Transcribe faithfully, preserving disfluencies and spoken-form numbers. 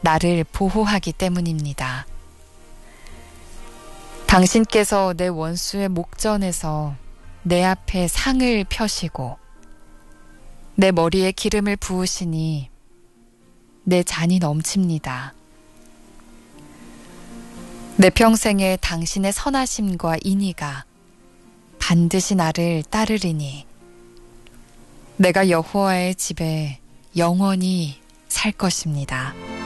나를 보호하기 때문입니다. 당신께서 내 원수의 목전에서 내 앞에 상을 펴시고 내 머리에 기름을 부으시니 내 잔이 넘칩니다. 내 평생에 당신의 선하심과 인의가 반드시 나를 따르리니 내가 여호와의 집에 영원히 살 것입니다.